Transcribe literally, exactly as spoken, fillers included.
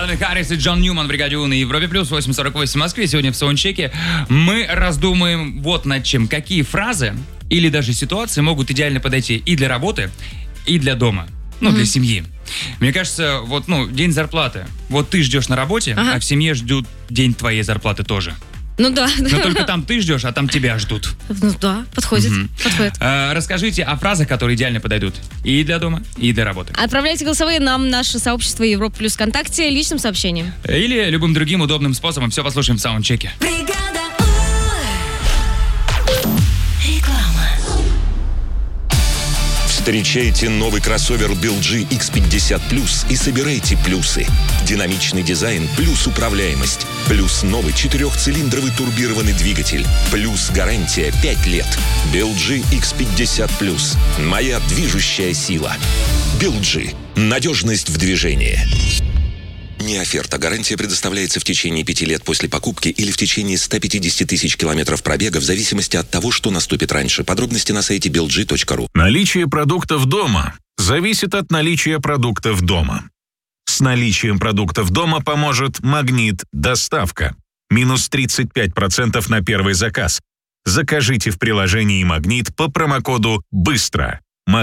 Кальвин Харрис и Джон Ньюман в бригаде У на Европе плюс восемь сорок восемь в Москве. Сегодня в саундчеке мы раздумаем вот над чем. Какие фразы или даже ситуации могут идеально подойти и для работы, и для дома. Ну, mm-hmm. для семьи. Мне кажется, вот, ну, день зарплаты. Вот ты ждешь на работе, ага. а в семье ждут день твоей зарплаты тоже. Ну да. Но только там ты ждешь, а там тебя ждут. Ну да, подходит. Угу. подходит. А, расскажите о фразах, которые идеально подойдут и для дома, и для работы. Отправляйте голосовые нам в наше сообщество Европа Плюс ВКонтакте личным сообщением. Или любым другим удобным способом. Все послушаем в саундчеке. Встречайте новый кроссовер би эл джи икс пятьдесят плюс и собирайте плюсы. Динамичный дизайн плюс управляемость. Плюс новый четырехцилиндровый турбированный двигатель. Плюс гарантия пять лет. би эл джи икс пятьдесят плюс. Моя движущая сила. би эл джи. Надежность в движении. Не оферта. Гарантия предоставляется в течение пяти лет после покупки или в течение ста пятидесяти тысяч километров пробега в зависимости от того, что наступит раньше. Подробности на сайте би эл джи точка ру. Наличие продуктов дома зависит от наличия продуктов дома. С наличием продуктов дома поможет «Магнит Доставка». Минус тридцать пять процентов на первый заказ. Закажите в приложении «Магнит» по промокоду «Быстро».